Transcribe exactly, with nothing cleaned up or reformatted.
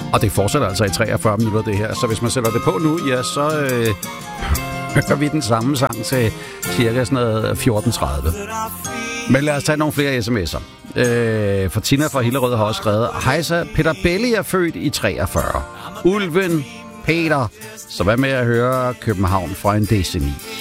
Og det fortsætter altså i treogfyrre minutter, det her. Så hvis man sætter det på nu, ja, så øh, hører vi den samme sang til cirka sådan noget fjorten tredive. Men lad os tage nogle flere sms'er. Øh, for Tina fra Hillerød har også skrevet: Hejsa, Peter Belli er født i treogfyrre. Ulven, Peter. Så hvad med at høre København fra en decimi?